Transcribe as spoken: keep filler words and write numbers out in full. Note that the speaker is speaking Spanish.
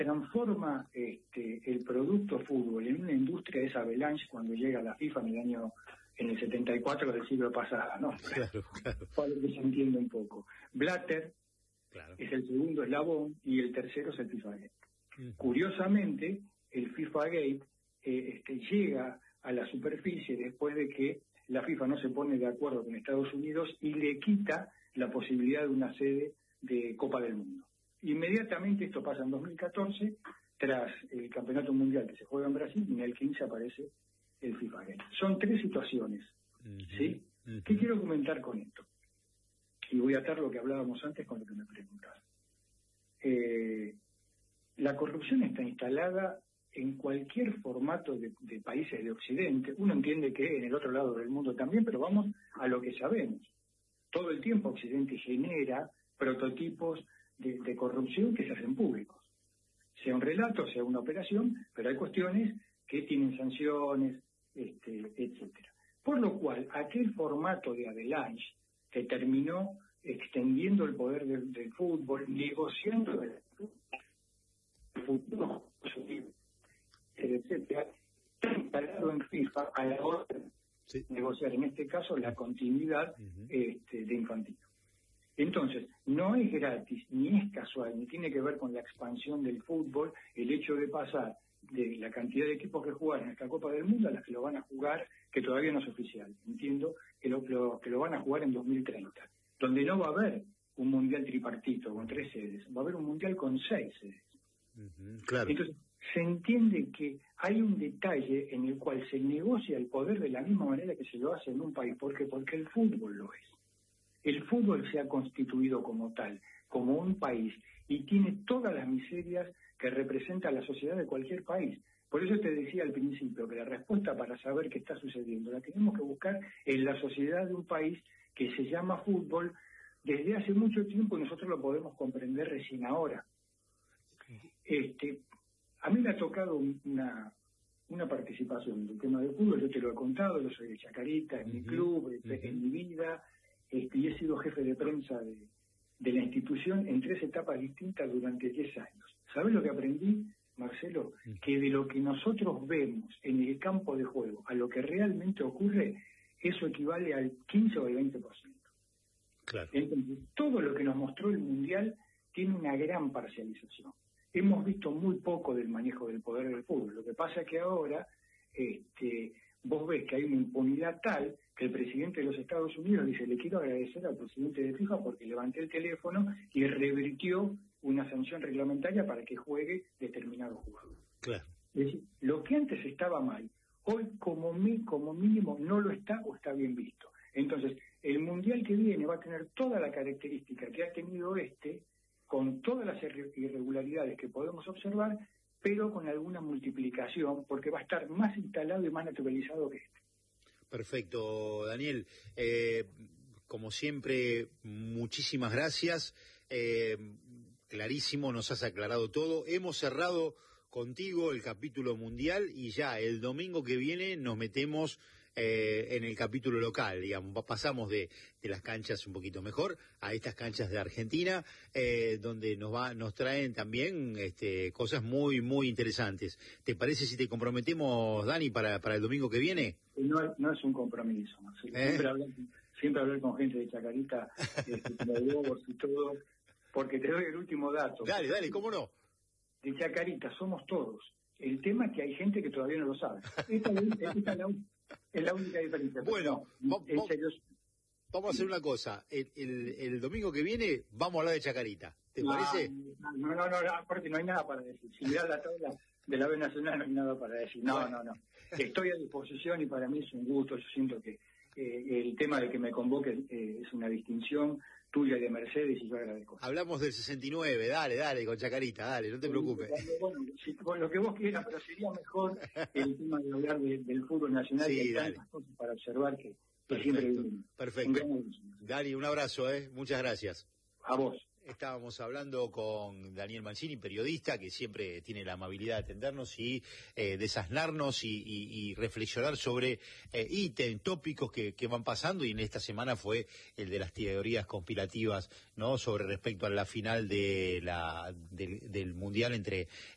transforma este, el producto fútbol en una industria es Avalanche cuando llega a la FIFA en el año en el setenta y cuatro del siglo pasado, ¿no? Claro, claro. Para que se entienda un poco. Blatter claro. es el segundo eslabón y el tercero es el FIFA Gate. Uh-huh. Curiosamente, el FIFA Gate eh, este, llega a la superficie después de que la FIFA no se pone de acuerdo con Estados Unidos y le quita la posibilidad de una sede de Copa del Mundo. Inmediatamente esto pasa en dos mil catorce, tras el Campeonato Mundial que se juega en Brasil, y en el quince aparece el FIFA Gate. Son tres situaciones, uh-huh. ¿sí? Uh-huh. ¿Qué quiero comentar con esto? Y voy a atar lo que hablábamos antes con lo que me preguntaron. Eh, la corrupción está instalada en cualquier formato de, de países de Occidente. Uno entiende que en el otro lado del mundo también, pero vamos a lo que sabemos. Todo el tiempo Occidente genera prototipos de, de corrupción que se hacen públicos. Sea un relato, sea una operación, pero hay cuestiones que tienen sanciones, este, etcétera. Por lo cual, aquel formato de Avalanche que terminó extendiendo el poder del, del fútbol, negociando el fútbol, etcétera, está instalado en FIFA a la hora de sí. negociar, en este caso, la continuidad uh-huh. este, de Infantino. Entonces, no es gratis, ni es casual, ni tiene que ver con la expansión del fútbol, el hecho de pasar de la cantidad de equipos que jugaron en esta Copa del Mundo a las que lo van a jugar, que todavía no es oficial. Entiendo que lo, lo, que lo van a jugar en dos mil treinta, donde no va a haber un mundial tripartito con tres sedes, va a haber un mundial con seis sedes. Uh-huh, claro. Entonces, se entiende que hay un detalle en el cual se negocia el poder de la misma manera que se lo hace en un país. ¿Por qué? Porque el fútbol lo es. El fútbol se ha constituido como tal, como un país, y tiene todas las miserias que representa la sociedad de cualquier país. Por eso te decía al principio que la respuesta para saber qué está sucediendo la tenemos que buscar en la sociedad de un país que se llama fútbol desde hace mucho tiempo, y nosotros lo podemos comprender recién ahora. Este, a mí me ha tocado una, una participación en el tema del fútbol, yo te lo he contado, yo soy de Chacarita, en uh-huh. mi club, uh-huh. en mi vida, este, y he sido jefe de prensa de, de la institución en tres etapas distintas durante diez años. ¿Sabes lo que aprendí, Marcelo? Uh-huh. Que de lo que nosotros vemos en el campo de juego a lo que realmente ocurre, eso equivale al quince o al veinte por ciento. Claro. Entonces, todo lo que nos mostró el Mundial tiene una gran parcialización. Hemos visto muy poco del manejo del poder del fútbol. Lo que pasa es que ahora este, vos ves que hay una impunidad tal que el presidente de los Estados Unidos dice: le quiero agradecer al presidente de FIFA porque levanté el teléfono y revirtió una sanción reglamentaria para que juegue determinado jugador. Claro. Es decir, lo que antes estaba mal, hoy como, mi, como mínimo no lo está o está bien visto. Entonces, el Mundial que viene va a tener toda la característica que ha tenido este, con todas las irregularidades que podemos observar, pero con alguna multiplicación, porque va a estar más instalado y más naturalizado que este. Perfecto, Daniel. Eh, como siempre, muchísimas gracias. Eh, clarísimo, nos has aclarado todo. Hemos cerrado contigo el capítulo mundial y ya el domingo que viene nos metemos eh, en el capítulo local, digamos, pasamos de, de las canchas un poquito mejor a estas canchas de Argentina, eh, donde nos va, nos traen también este, cosas muy, muy interesantes. ¿Te parece si te comprometemos, Dani, para, para el domingo que viene? No, no es un compromiso, Marcelo. ¿Eh? Siempre hablar, siempre hablar con gente de Chacarita, este, como vos y todo, porque te doy el último dato. Dale, dale, ¿cómo no? De Chacarita somos todos. El tema es que hay gente que todavía no lo sabe. Esta, esta es, la, es la única diferencia. Bueno, no, vamos, serio... vamos a hacer una cosa. El, el, el domingo que viene vamos a hablar de Chacarita. ¿Te no, parece? No, no, no, no, aparte no hay nada para decir. Si mirás la tabla de la B Nacional no hay nada para decir. No, no, no. Estoy a disposición y para mí es un gusto. Yo siento que eh, el tema de que me convoques eh, es una distinción tuya y de Mercedes, y yo agradezco. Hablamos del sesenta y nueve, dale, dale, con Chacarita, dale, no te sí, preocupes. Bueno, si, con lo que vos quieras, pero sería mejor el tema de hablar de, del fútbol nacional, sí, que hay dale. tantas cosas para observar que, que perfecto, siempre viven. Perfecto. Dani, un abrazo, eh, muchas gracias. A vos. Estábamos hablando con Daniel Mancini, periodista, que siempre tiene la amabilidad de atendernos y eh, desasnarnos y, y, y reflexionar sobre eh, ítems, tópicos que, que van pasando, y en esta semana fue el de las teorías conspirativas, ¿no?, sobre respecto a la final de la del, del Mundial entre